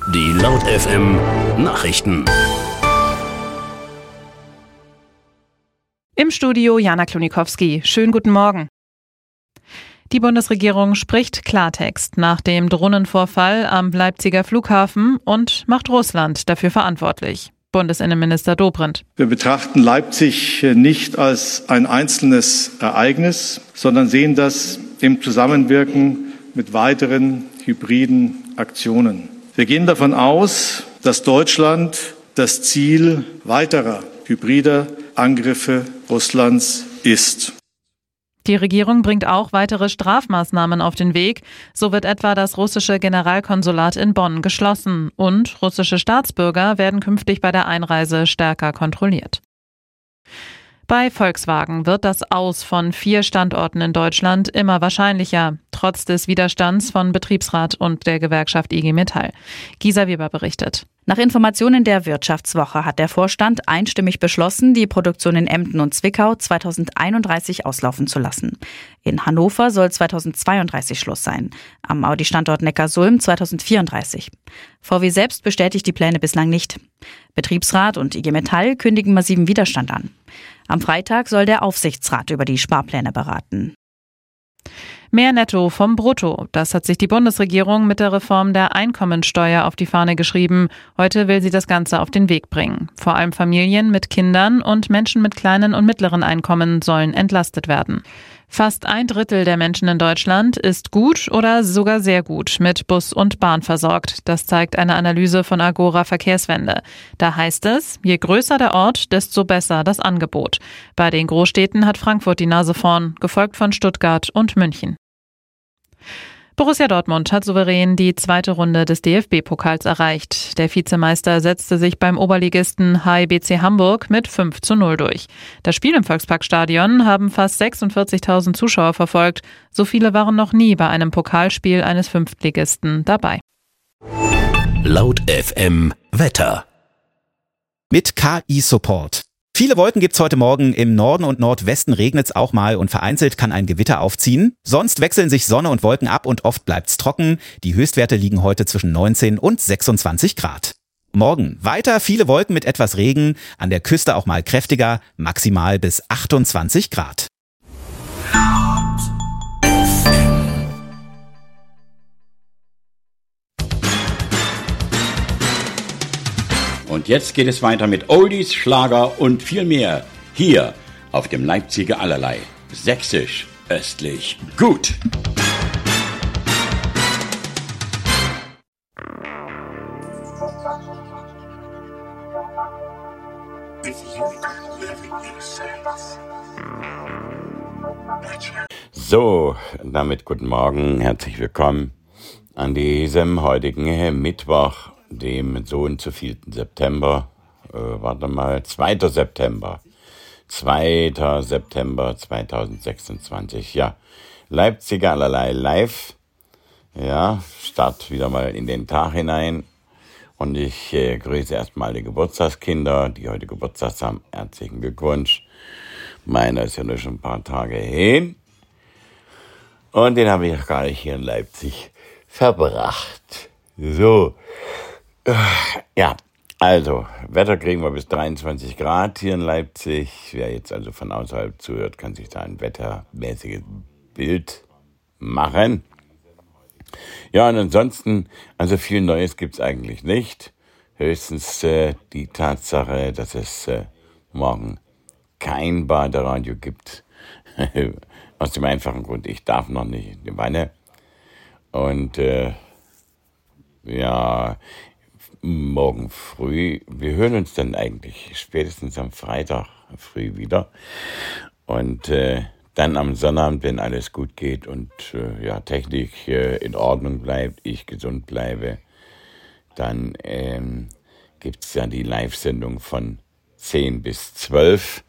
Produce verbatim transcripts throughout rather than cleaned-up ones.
Die Laut F M Nachrichten. Im Studio Jana Klonikowski. Schönen guten Morgen. Die Bundesregierung spricht Klartext nach dem Drohnenvorfall am Leipziger Flughafen und macht Russland dafür verantwortlich. Bundesinnenminister Dobrindt. Wir betrachten Leipzig nicht als ein einzelnes Ereignis, sondern sehen das im Zusammenwirken mit weiteren hybriden Aktionen. Wir gehen davon aus, dass Deutschland das Ziel weiterer hybrider Angriffe Russlands ist. Die Regierung bringt auch weitere Strafmaßnahmen auf den Weg. So wird etwa das russische Generalkonsulat in Bonn geschlossen und russische Staatsbürger werden künftig bei der Einreise stärker kontrolliert. Bei Volkswagen wird das Aus von vier Standorten in Deutschland immer wahrscheinlicher, trotz des Widerstands von Betriebsrat und der Gewerkschaft I G Metall. Gisa Weber berichtet. Nach Informationen der Wirtschaftswoche hat der Vorstand einstimmig beschlossen, die Produktion in Emden und Zwickau zweitausendeinunddreißig auslaufen zu lassen. In Hannover soll zweitausendzweiunddreißig Schluss sein, am Audi-Standort Neckarsulm zweitausendvierunddreißig. V W selbst bestätigt die Pläne bislang nicht. Betriebsrat und I G Metall kündigen massiven Widerstand an. Am Freitag soll der Aufsichtsrat über die Sparpläne beraten. Mehr Netto vom Brutto. Das hat sich die Bundesregierung mit der Reform der Einkommensteuer auf die Fahne geschrieben. Heute will sie das Ganze auf den Weg bringen. Vor allem Familien mit Kindern und Menschen mit kleinen und mittleren Einkommen sollen entlastet werden. Fast ein Drittel der Menschen in Deutschland ist gut oder sogar sehr gut mit Bus und Bahn versorgt. Das zeigt eine Analyse von Agora Verkehrswende. Da heißt es, je größer der Ort, desto besser das Angebot. Bei den Großstädten hat Frankfurt die Nase vorn, gefolgt von Stuttgart und München. Borussia Dortmund hat souverän die zweite Runde des D F B-Pokals erreicht. Der Vizemeister setzte sich beim Oberligisten H I B C Hamburg mit fünf zu null durch. Das Spiel im Volksparkstadion haben fast sechsundvierzigtausend Zuschauer verfolgt. So viele waren noch nie bei einem Pokalspiel eines Fünftligisten dabei. Laut F M Wetter. Mit K I-Support. Viele Wolken gibt's heute Morgen. Im Norden und Nordwesten regnet's auch mal und vereinzelt kann ein Gewitter aufziehen. Sonst wechseln sich Sonne und Wolken ab und oft bleibt's trocken. Die Höchstwerte liegen heute zwischen neunzehn und sechsundzwanzig Grad. Morgen weiter viele Wolken mit etwas Regen, an der Küste auch mal kräftiger, maximal bis achtundzwanzig Grad. Und jetzt geht es weiter mit Oldies, Schlager und viel mehr. Hier auf dem Leipziger Allerlei. Sächsisch, östlich, gut. So, damit guten Morgen, herzlich willkommen an diesem heutigen Mittwoch, dem so und zu vierten September, äh, warte mal, zweiten September, zweiten September zweitausendsechsundzwanzig, ja, Leipziger Allerlei live, ja, Start wieder mal in den Tag hinein und ich äh, grüße erstmal die Geburtstagskinder, die heute Geburtstag haben, herzlichen Glückwunsch, meiner ist ja nur schon ein paar Tage hin und den habe ich auch gar nicht hier in Leipzig verbracht, so. Ja, also, Wetter kriegen wir bis dreiundzwanzig Grad hier in Leipzig. Wer jetzt also von außerhalb zuhört, kann sich da ein wettermäßiges Bild machen. Ja, und ansonsten, also viel Neues gibt's eigentlich nicht. Höchstens äh, die Tatsache, dass es äh, morgen kein Baderadio gibt. Aus dem einfachen Grund, ich darf noch nicht in die Wanne. Und äh, ja, morgen früh, wir hören uns dann eigentlich spätestens am Freitag früh wieder und äh, dann am Sonnabend, wenn alles gut geht und äh, ja, Technik äh, in Ordnung bleibt, ich gesund bleibe, dann ähm, gibt es ja die Live-Sendung von zehn bis zwölf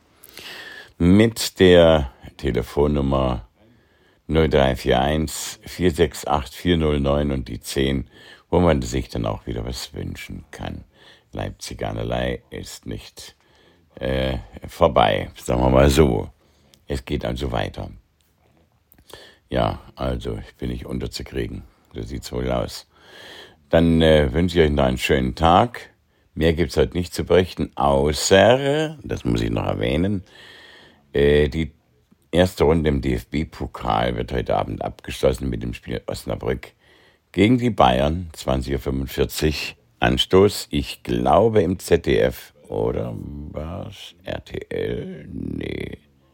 mit der Telefonnummer null drei vier eins vier sechs acht vier null neun und die zehn, wo man sich dann auch wieder was wünschen kann. Leipziger Allerlei ist nicht äh, vorbei, sagen wir mal so. Es geht also weiter. Ja, also ich bin nicht unterzukriegen. So sieht's wohl aus. Dann äh, wünsche ich euch noch einen schönen Tag. Mehr gibt es heute nicht zu berichten, außer, das muss ich noch erwähnen, äh, die erste Runde im D F B-Pokal wird heute Abend abgeschlossen mit dem Spiel Osnabrück gegen die Bayern, zwanzig Uhr fünfundvierzig. Anstoß, ich glaube im Z D F oder was? R T L? Nee.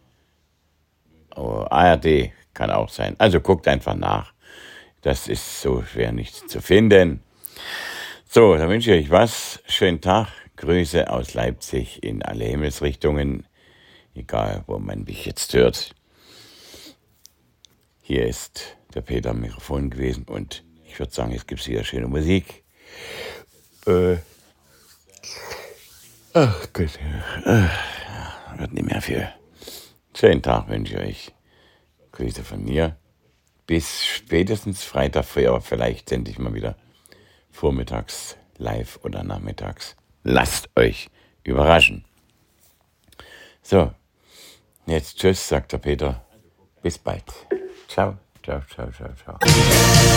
Oh, A R D kann auch sein. Also guckt einfach nach. Das ist so schwer nicht zu finden. So, dann wünsche ich euch was. Schönen Tag. Grüße aus Leipzig in alle Himmelsrichtungen. Egal, wo man mich jetzt hört. Hier ist der Peter am Mikrofon gewesen und ich würde sagen, jetzt gibt es wieder schöne Musik. Äh. Ach Gott. Äh, wird nicht mehr viel. Schönen Tag wünsche ich euch. Grüße von mir. Bis spätestens Freitag früh, aber vielleicht sende ich mal wieder vormittags live oder nachmittags. Lasst euch überraschen. So, jetzt tschüss, sagt der Peter. Bis bald. Ciao, ciao, ciao, ciao, ciao.